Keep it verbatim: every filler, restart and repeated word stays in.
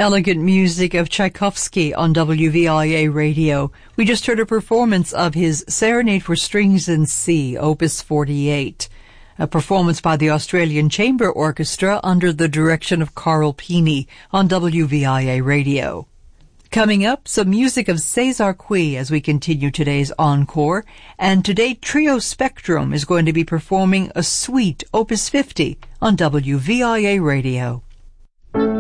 Elegant music of Tchaikovsky on W V I A Radio. We just heard a performance of his Serenade for Strings in C, Opus forty-eight. A performance by the Australian Chamber Orchestra under the direction of Carl Pini on W V I A Radio. Coming up, some music of César Cui as we continue today's encore. And today, Trio Spectrum is going to be performing a suite, Opus fifty, on W V I A Radio.